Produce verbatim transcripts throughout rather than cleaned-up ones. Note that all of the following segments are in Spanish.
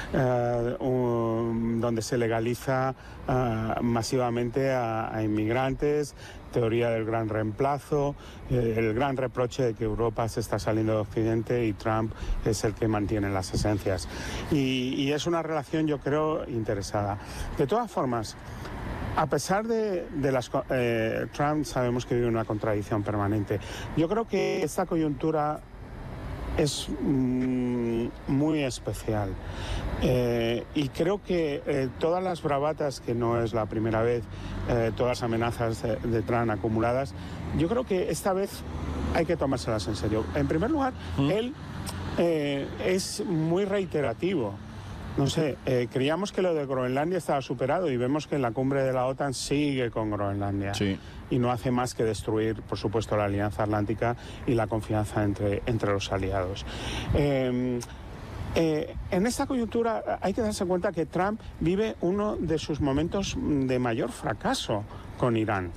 eh, un, donde se legaliza uh, masivamente a, a inmigrantes, teoría del gran reemplazo, eh, el gran reproche de que Europa se está saliendo de Occidente y Trump es el que mantiene las esencias. Y, y es una relación, yo creo, interesada. De todas formas, a pesar de, de las... Eh, Trump sabemos que vive una contradicción permanente. Yo creo que esta coyuntura es mm, muy especial. Eh, y creo que eh, todas las bravatas, que no es la primera vez, eh, todas las amenazas de, de Trump acumuladas, yo creo que esta vez hay que tomárselas en serio. En primer lugar, ¿Mm? él eh, es muy reiterativo. No sé, eh, creíamos que lo de Groenlandia estaba superado y vemos que en la cumbre de la OTAN sigue con Groenlandia. Sí. Y no hace más que destruir, por supuesto, la Alianza Atlántica y la confianza entre, entre los aliados. Eh, eh, en esta coyuntura hay que darse cuenta que Trump vive uno de sus momentos de mayor fracaso con Irán.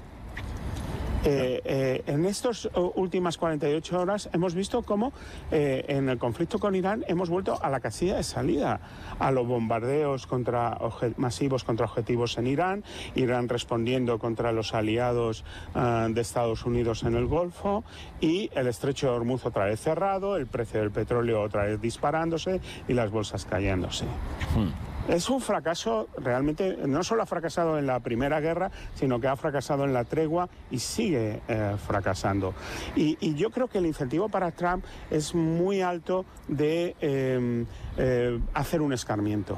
Eh, eh, en estas últimas cuarenta y ocho horas hemos visto cómo eh, en el conflicto con Irán hemos vuelto a la casilla de salida, a los bombardeos contra masivos contra objetivos en Irán, Irán respondiendo contra los aliados uh, de Estados Unidos en el Golfo, y el estrecho de Hormuz otra vez cerrado, el precio del petróleo otra vez disparándose y las bolsas cayéndose. Hmm. Es un fracaso, realmente, no solo ha fracasado en la Primera Guerra, sino que ha fracasado en la tregua y sigue eh, fracasando. Y, y yo creo que el incentivo para Trump es muy alto de eh, eh, hacer un escarmiento.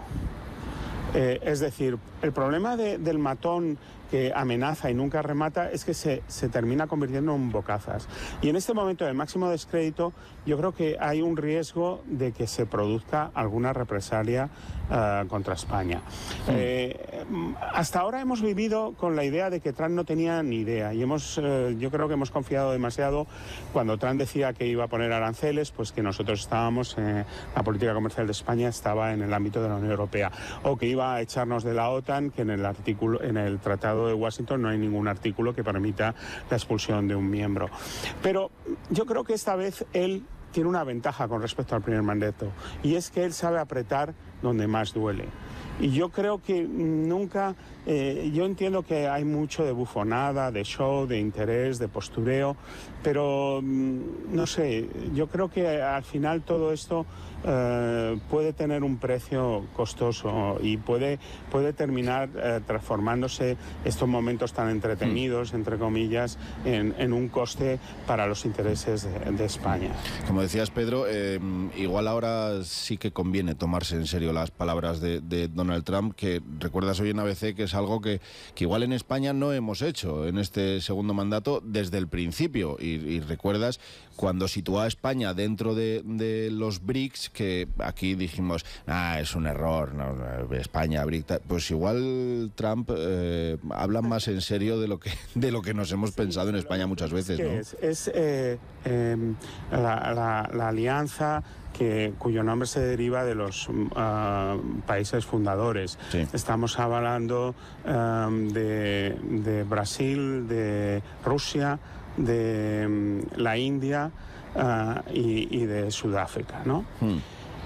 Eh, es decir, el problema de, del matón que amenaza y nunca remata es que se, se termina convirtiendo en bocazas. Y en este momento de máximo descrédito, yo creo que hay un riesgo de que se produzca alguna represalia uh, contra España. Sí. Eh, hasta ahora hemos vivido con la idea de que Trump no tenía ni idea, y hemos, eh, yo creo que hemos confiado demasiado cuando Trump decía que iba a poner aranceles, pues que nosotros estábamos, eh, la política comercial de España estaba en el ámbito de la Unión Europea, o que iba a echarnos de la OTAN, que en el artículo, en el tratado de Washington no hay ningún artículo que permita la expulsión de un miembro. Pero yo creo que esta vez él tiene una ventaja con respecto al primer mandato, y es que él sabe apretar donde más duele. Y yo creo que nunca, eh, yo entiendo que hay mucho de bufonada, de show, de interés, de postureo, pero no sé, yo creo que al final todo esto eh, puede tener un precio costoso y puede, puede terminar eh, transformándose estos momentos tan entretenidos, mm. entre comillas, en, en un coste para los intereses de, de España. Como decías, Pedro, eh, igual ahora sí que conviene tomarse en serio las palabras de, de Donald Trump, que recuerdas hoy en A B C que es algo que, que igual en España no hemos hecho en este segundo mandato desde el principio, y, y recuerdas cuando situó a España dentro de, de los B R I C S, que aquí dijimos, ah, es un error, no, España, B R I C S, pues igual Trump eh, habla más en serio de lo que de lo que nos hemos sí, pensado en España muchas veces, ¿no? Es, es eh, eh, la, la, la alianza que, cuyo nombre se deriva de los uh, países fundadores. Sí. Estamos hablando um, de, de Brasil, de Rusia, de um, la India uh, y, y de Sudáfrica, ¿no? Hmm.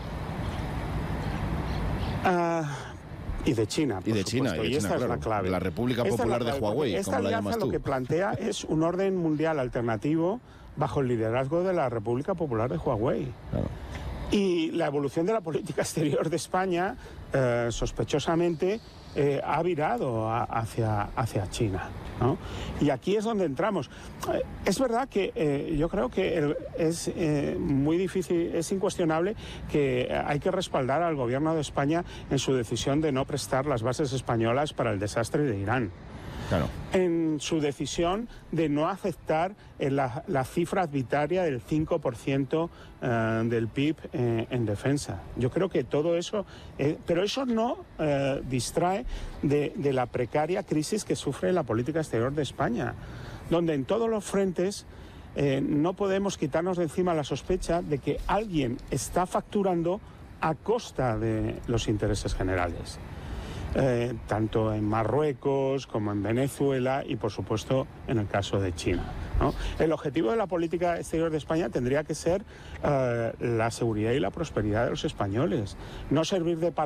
Uh, y de China, por y de supuesto. China, y, de y esta China, es claro. la clave. La República esta Popular la de Huawei, esta como la alianza llamas tú. Lo que plantea es un orden mundial alternativo bajo el liderazgo de la República Popular de Huawei. Claro. Y la evolución de la política exterior de España, eh, sospechosamente, eh, ha virado a, hacia, hacia China, ¿no? Y aquí es donde entramos. Eh, es verdad que eh, yo creo que el, es eh, muy difícil, es incuestionable que hay que respaldar al gobierno de España en su decisión de no prestar las bases españolas para el desastre de Irán. Claro. En su decisión de no aceptar la, la cifra arbitraria del cinco por ciento uh, del P I B eh, en defensa. Yo creo que todo eso, eh, pero eso no eh, distrae de, de la precaria crisis que sufre la política exterior de España, donde en todos los frentes eh, no podemos quitarnos de encima la sospecha de que alguien está facturando a costa de los intereses generales. Eh, tanto en Marruecos como en Venezuela y, por supuesto, en el caso de China, ¿no? El objetivo de la política exterior de España tendría que ser eh, la seguridad y la prosperidad de los españoles, no servir de